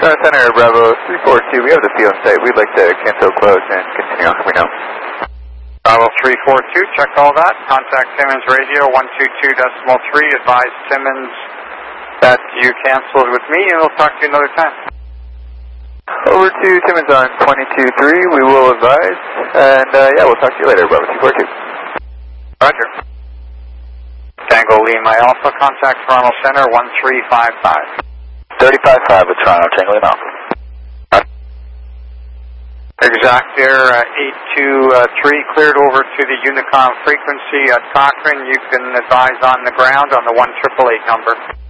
Toronto Center, Bravo 342, we have the field site. We'd like to cancel close and continue on coming out. Bravo 342, check all that. Contact Timmins Radio 122.3. Advise Timmins that you canceled with me, and we'll talk to you another time. Over to Timmins on 22.3, we will advise. And yeah, we'll talk to you later, Bravo 242. Roger. Tango Lima Alpha, contact Toronto Center 1355. 35.5 with Toronto, Tango Lima Alpha. Exact Air 823, cleared over to the Unicom frequency at Cochrane. You can advise on the ground on the 1 888 number.